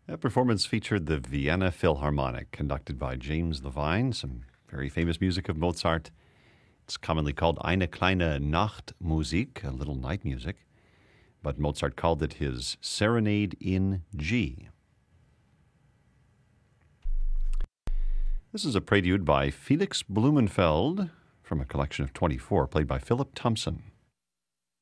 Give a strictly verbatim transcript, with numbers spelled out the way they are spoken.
That performance featured the Vienna Philharmonic, conducted by James Levine, some very famous music of Mozart. It's commonly called Eine kleine Nachtmusik, a little night music, but Mozart called it his Serenade in G. This is a prelude by Felix Blumenfeld from a collection of twenty-four, played by Philip Thompson.